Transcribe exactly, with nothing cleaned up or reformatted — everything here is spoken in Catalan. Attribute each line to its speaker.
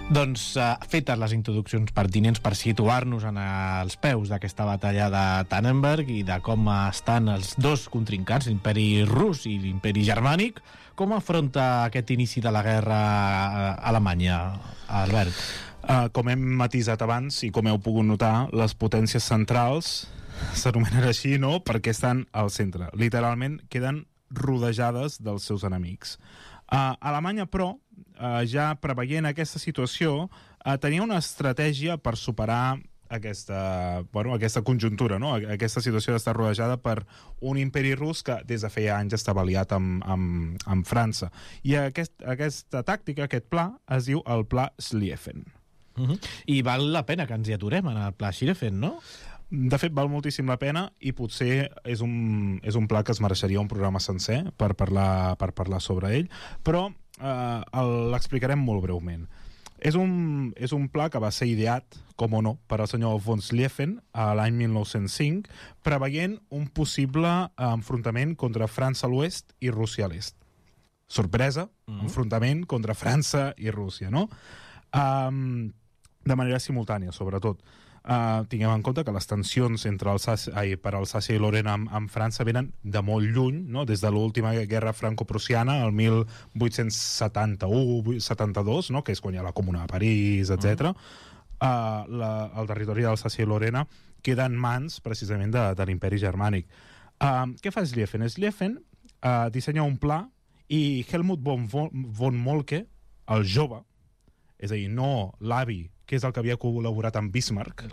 Speaker 1: Doncs uh, fetes les introduccions pertinents per situar-nos en els peus d'aquesta batalla de Tannenberg i de com estan els dos contrincants, l'imperi rus i l'imperi germànic, com afronta aquest inici de la guerra a Alemanya, Albert?
Speaker 2: Uh, com hem matisat abans i com heu pogut notar, les potències centrals s'anomenen així, no?, perquè estan al centre. Literalment queden rodejades dels seus enemics. Uh, Alemanya, però, uh, ja preveient aquesta situació, uh, tenia una estratègia per superar aquesta, bueno, aquesta conjuntura, no? Aquesta situació d'estar rodejada per un imperi rus que des de feia anys estava aliat amb, amb, amb França. I aquest, aquesta tàctica, aquest pla, es diu el Pla Schlieffen.
Speaker 1: Uh-huh. I val la pena que ens hi aturem en el Pla Schlieffen, no?
Speaker 2: De fet, val moltíssim la pena i potser és un, és un pla que es mereixeria un programa sencer per parlar, per parlar sobre ell, però eh, l'explicarem molt breument. És un, és un pla que va ser ideat, com o no, per al senyor von Schlieffen a l'any mil nou-cents cinc, preveient un possible enfrontament contra França a l'oest i Rússia a l'est. Sorpresa, mm-hmm. enfrontament contra França i Rússia, no? Um, de manera simultània, sobretot. Uh, tinguem en compte que les tensions entre Alsàcia, ai, per Alsàcia i Lorena amb, amb França venen de molt lluny, no? Des de l'última guerra franco-prussiana, el mil vuit-cents setanta-u setanta-dos, no? Que és quan hi ha la Comuna de París, etcètera. Mm. Uh, la, el territori d'Alsàcia i Lorena queda en mans, precisament, de, de l'imperi germànic. Uh, què fa Schlieffen? Schlieffen uh, dissenya un pla i Helmut von, von Moltke, el jove, és a dir, no l'avi, que és el que havia col·laborat amb Bismarck,